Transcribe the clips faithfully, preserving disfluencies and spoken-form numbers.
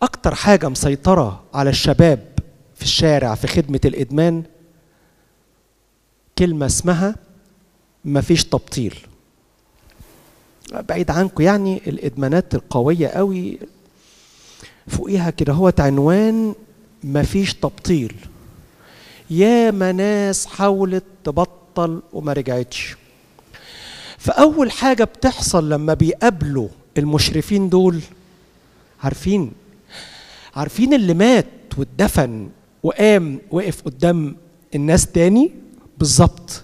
أكتر حاجة مسيطرة على الشباب في الشارع في خدمة الإدمان كلمة اسمها مفيش تبطيل. بعيد عنكم يعني الإدمانات القوية قوي فوقيها كده هو عنوان مفيش تبطيل. يا ناس حاولت تبطل وما رجعتش. فأول حاجة بتحصل لما بيقابلوا المشرفين دول، عارفين عارفين اللي مات واتدفن وقام وقف قدام الناس تاني بالظبط.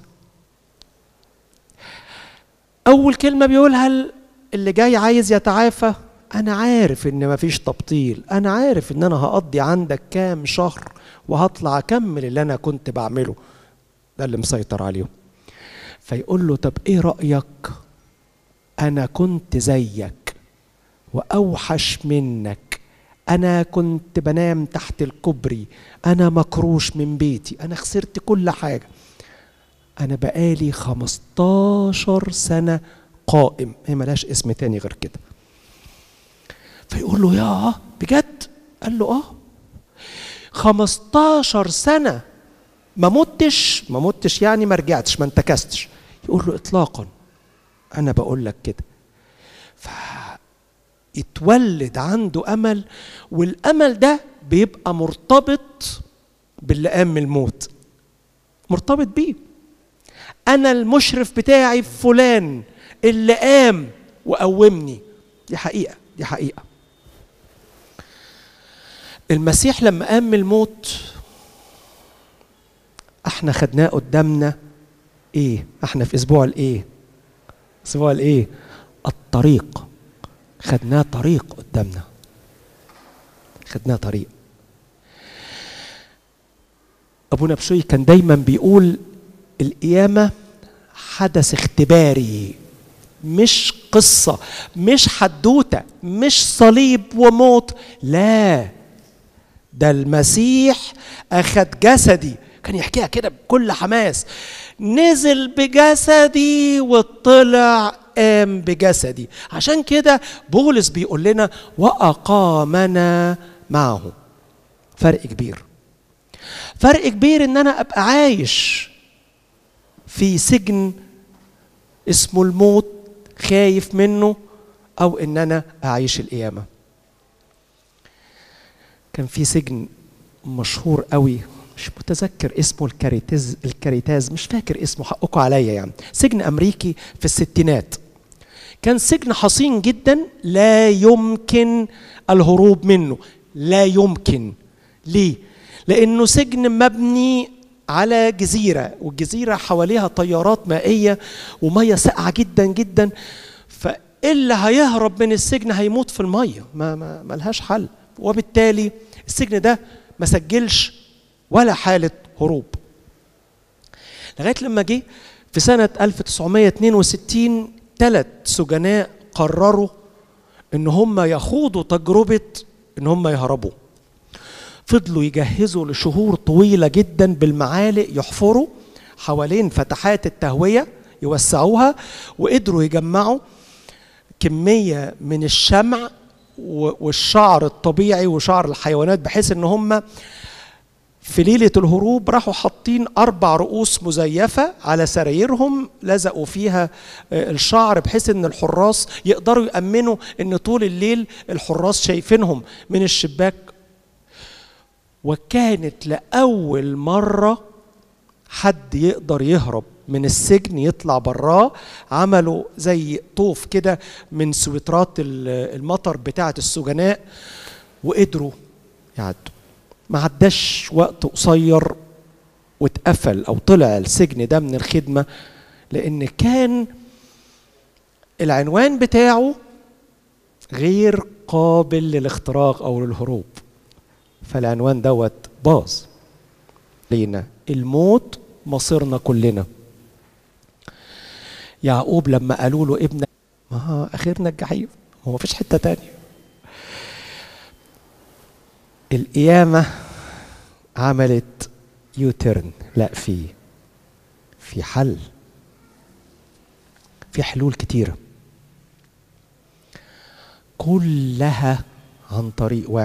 أول كلمة بيقولها اللي جاي عايز يتعافى، أنا عارف إن مفيش تبطيل، أنا عارف إن أنا هقضي عندك كام شهر وهطلع أكمل اللي أنا كنت بعمله. ده اللي مسيطر عليهم. فيقول له طب إيه رأيك؟ أنا كنت زيك وأوحش منك، أنا كنت بنام تحت الكوبري، أنا مكروش من بيتي، أنا خسرت كل حاجة، أنا بقالي خمستاشر سنة قائم، هي ملهاش اسم تاني غير كده. فيقول له يا بجد؟ قال له اه خمستاشر سنة ما متش ما متش يعني ما رجعتش ما انتكستش. يقول له اطلاقا، انا بقول لك كده. فيتولد عنده امل، والامل ده بيبقى مرتبط باللي قام من الموت، مرتبط بيه. انا المشرف بتاعي فلان اللي قام وقومني. دي حقيقة، دي حقيقة. المسيح لما قام من الموت احنا خدناه قدامنا ايه؟ احنا في اسبوع الايه؟ اسبوع الايه؟ الطريق. خدناه طريق قدامنا، خدناه طريق. ابونا بشوي كان دايما بيقول القيامة حدث اختباري، مش قصة، مش حدوتة، مش صليب وموت، لا، ده المسيح أخذ جسدي. كان يحكيها كده بكل حماس، نزل بجسدي وطلع قام بجسدي. عشان كده بولس بيقول لنا وأقامنا معه. فرق كبير، فرق كبير ان انا ابقى عايش في سجن اسمه الموت خايف منه، او ان انا اعيش القيامة. كان في سجن مشهور قوي مش متذكر اسمه، الكاريتاز الكاريتاز مش فاكر اسمه، حقكم عليا يعني. سجن امريكي في الستينات، كان سجن حصين جدا لا يمكن الهروب منه، لا يمكن. ليه؟ لانه سجن مبني على جزيرة، والجزيرة حواليها طيارات مائية ومية ساقعة جدا جدا، فاللي هيهرب من السجن هيموت في المية، ما, ما, ما لهاش حل. وبالتالي السجن ده ما سجلش ولا حالة هروب، لغاية لما جه في سنة ألف وتسعمائة واثنين وستين ثلاث سجناء قرروا ان هم يخوضوا تجربة ان هم يهربوا. فضلوا يجهزوا لشهور طويلة جدا بالمعالق، يحفروا حوالين فتحات التهوية يوسعوها، وقدروا يجمعوا كمية من الشمع والشعر الطبيعي وشعر الحيوانات، بحيث ان هم في ليلة الهروب راحوا حاطين أربع رؤوس مزيفة على سرايرهم، لزقوا فيها الشعر بحيث ان الحراس يقدروا يأمنوا ان طول الليل الحراس شايفينهم من الشباك. وكانت لأول مرة حد يقدر يهرب من السجن يطلع براه. عملوا زي طوف كده من سويترات المطر بتاعة السجناء وقدروا يعدوا. ما عداش وقت قصير واتقفل او طلع السجن ده من الخدمة، لان كان العنوان بتاعه غير قابل للاختراق او للهروب. فالعنوان دوت باظ لينا، الموت مصيرنا كلنا. يعقوب لما قالوا له ابن ما اخرنا الجحيم، هو مفيش حتة تانية. القيامة عملت يوترن، لا، في في حل، في حلول كتيرة كلها عن طريق واحد.